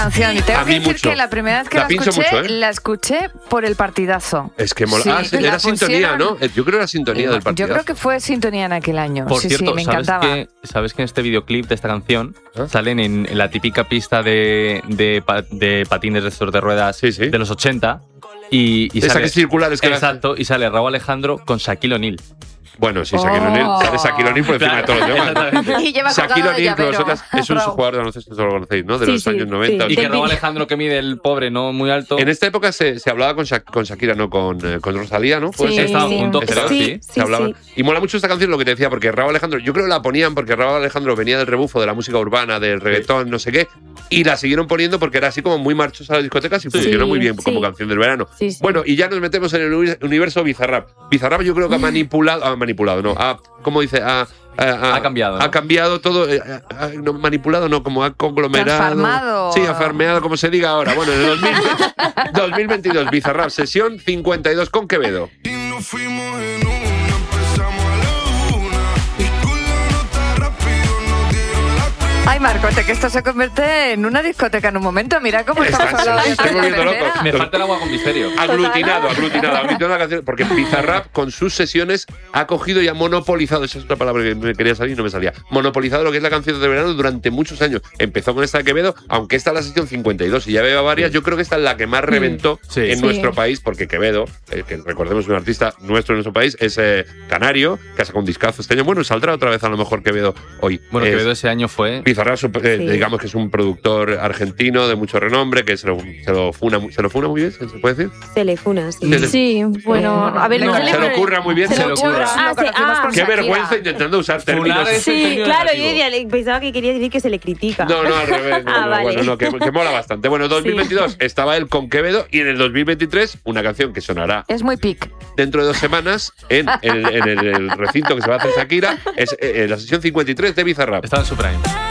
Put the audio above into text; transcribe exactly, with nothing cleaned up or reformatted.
canción. Y tengo A que mí decir mucho. que la primera vez que La la, pincho escuché, mucho, ¿eh? la escuché por el partidazo. Es que mola. Sí, Ah, sí, la era sintonía, pusieron- ¿no? Yo creo que era sintonía del partido. Yo creo que fue sintonía en aquel año. Por sí, cierto, sí, me ¿sabes encantaba. que, ¿sabes que en este videoclip de esta canción ¿Ah? salen en, en la típica pista de, de, pa- de patines de estos de ruedas Sí, sí. de los ochenta? Y, y Esa sale, que es circular, es que la- exacto, y sale Raúl Alejandro con Shaquille O'Neal. Bueno, sí, Shaquille Oh. O'Neal. Sale Shaquille O'Neal por encima de todos los demás. Exactamente. Y lleva Shaquille colgado de O'Neal, que llavero. vosotras es un Raúl. jugador de baloncesto, esto lo conocéis, ¿no? De Sí, los sí, años noventa. sí. Y que Te Raúl envidia. Alejandro, que mide el pobre, no muy alto. En esta época se, se hablaba con, Sha- con Shakira, no con, eh, con Rosalía, ¿no? ¿Puede Sí, ser? Estaban sí. juntos, creo, Sí, sí. sí, Se hablaban. sí. Y mola mucho esta canción, lo que te decía, porque Raúl Alejandro, yo creo que la ponían porque Raúl Alejandro venía del rebufo de la música urbana, del reggaetón, no sé qué, y la siguieron poniendo porque era así como muy marchosa a las discotecas y Sí, funcionó muy bien sí. como canción del verano. Sí, sí. Bueno, y ya nos metemos en el uni- universo Bizarrap. Bizarrap yo creo que ha manipulado, ha manipulado, no, ha, ¿cómo dice? Ha, ha, Ha cambiado, ¿no? Ha cambiado todo, eh, ha- ha- no, manipulado no, como ha conglomerado. Transformado. Sí, ha farmeado, como se diga ahora. Bueno, en el dos mil dos mil veintidós, Bizarrap, sesión cincuenta y dos con Quevedo. Y nos fuimos en una, empezamos a la una. Y con la nota rápido nos dieron la primera. Ay, Marcote, que esto se convierte en una discoteca en un momento. Mira cómo estamos Están- hablando se de están volviendo tercera. locos. Me falta el agua con misterio. Aglutinado, aglutinado, aglutinado la canción, porque Bizarrap con sus sesiones ha cogido y ha monopolizado, esa es otra palabra que me quería salir y no me salía, monopolizado lo que es la canción de verano durante muchos años. Empezó con esta de Quevedo, aunque esta es la sesión cincuenta y dos y ya veo varias, yo creo que esta es la que más reventó Sí. en Sí. nuestro país, porque Quevedo, eh, que recordemos un artista nuestro en nuestro país, es eh, canario, que ha sacado un discazo este año. Bueno, saldrá otra vez a lo mejor Quevedo hoy. Bueno, Es- Quevedo ese año fue. Bizarrap, super- eh, Sí. digamos que es un productor argentino de mucho renombre, que se lo, se lo funa, mu- se lo funa muy bien, ¿se puede decir? Se le funa, sí. Se le- Sí, bueno, a ver, No, no, se lo ocurra muy bien, Se se le lo ocurra. ocurra. Ah, Lo conocimos sí, con ah. Qué Shakira. vergüenza intentando usar términos. Funar es- Sí, Sentido claro, yo negativo. diría- pensaba que quería decir que se le critica. No, no, al revés. No, Ah, no, vale. bueno, no, que, que mola bastante. Bueno, dos mil veintidós estaba él con Quevedo y en el dos mil veintitrés una canción que sonará Es muy pic. dentro de dos semanas en, el, en el- el recinto que se va a hacer Shakira es eh, la sesión cincuenta y tres de Bizarrap. Estaba en su prime.